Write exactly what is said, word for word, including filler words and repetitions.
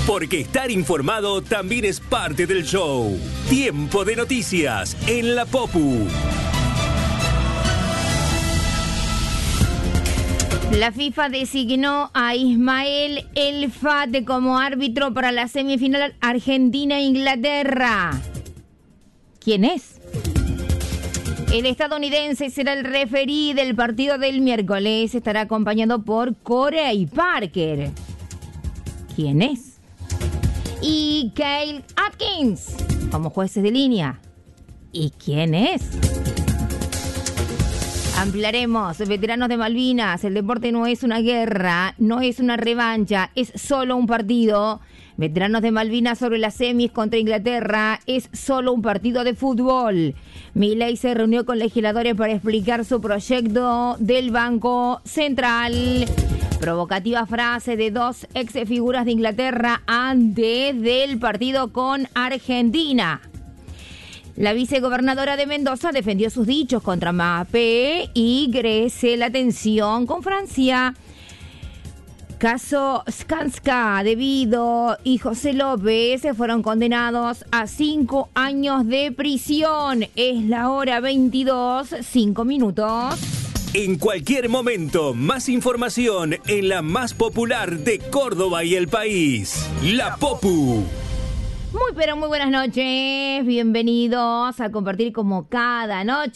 Porque estar informado también es parte del show. Tiempo de noticias en la Popu. La FIFA designó a Ismael El Fate como árbitro para la semifinal Argentina-Inglaterra. ¿Quién es? El estadounidense será el referí del partido del miércoles. Estará acompañado por Corey Parker. ¿Quién es? Y Kyle Atkins como jueces de línea. ¿Y quién es? Ampliaremos. Veteranos de Malvinas. El deporte no es una guerra, no es una revancha, es solo un partido. Veteranos de Malvinas sobre las semis contra Inglaterra. Es solo un partido de fútbol. Milei se reunió con legisladores para explicar su proyecto del Banco Central. Provocativa frase de dos ex figuras de Inglaterra antes del partido con Argentina. La vicegobernadora de Mendoza defendió sus dichos contra Mbappé y crece la tensión con Francia. Caso Skanska, Devido y José López fueron condenados a cinco años de prisión. Es la hora veintidós, cinco minutos. En cualquier momento, más información en la más popular de Córdoba y el país, La Popu. Muy pero muy buenas noches, bienvenidos a compartir como cada noche